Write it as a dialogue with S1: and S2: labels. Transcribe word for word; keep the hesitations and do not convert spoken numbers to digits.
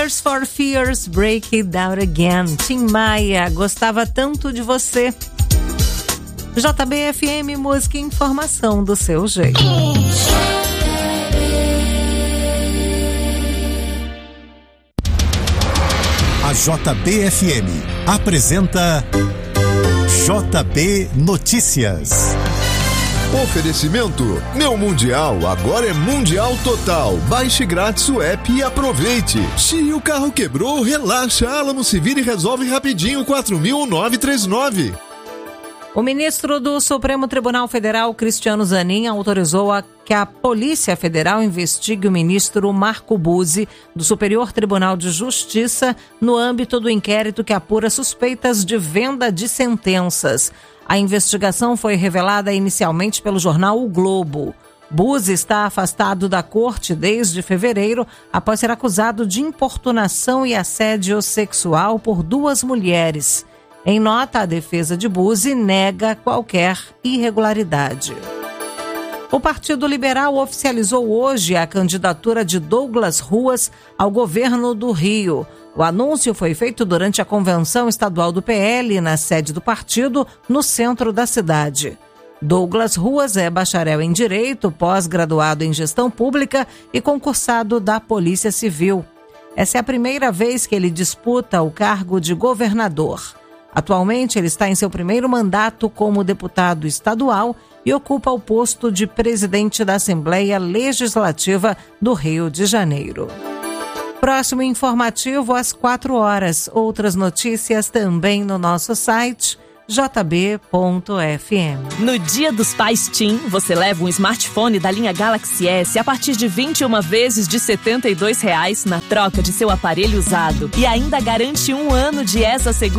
S1: Tears for Fears, Break It Down Again. Tim Maia, gostava tanto de você. J B F M, música e informação do seu jeito.
S2: A J B F M apresenta J B Notícias.
S3: Oferecimento Meu Mundial, agora é Mundial Total. Baixe grátis o app e aproveite. Se o carro quebrou, relaxa, Alamo se vira e resolve rapidinho. Quatro mil nove três nove.
S1: O ministro do Supremo Tribunal Federal, Cristiano Zanin, autorizou a que a Polícia Federal investigue o ministro Marco Buzzi, do Superior Tribunal de Justiça, no âmbito do inquérito que apura suspeitas de venda de sentenças. A investigação foi revelada inicialmente pelo jornal O Globo. Buzzi está afastado da corte desde fevereiro, após ser acusado de importunação e assédio sexual por duas mulheres. Em nota, a defesa de Buzzi nega qualquer irregularidade. O Partido Liberal oficializou hoje a candidatura de Douglas Ruas ao governo do Rio. O anúncio foi feito durante a convenção estadual do P L, na sede do partido, no centro da cidade. Douglas Ruas é bacharel em Direito, pós-graduado em Gestão Pública e concursado da Polícia Civil. Essa é a primeira vez que ele disputa o cargo de governador. Atualmente, ele está em seu primeiro mandato como deputado estadual e ocupa o posto de presidente da Assembleia Legislativa do Rio de Janeiro. Próximo informativo às quatro horas. Outras notícias também no nosso site j b ponto f m.
S4: No Dia dos Pais TIM, você leva um smartphone da linha Galaxy S a partir de vinte e uma vezes de setenta e dois reais na troca de seu aparelho usado. E ainda garante um ano de E S A Seguro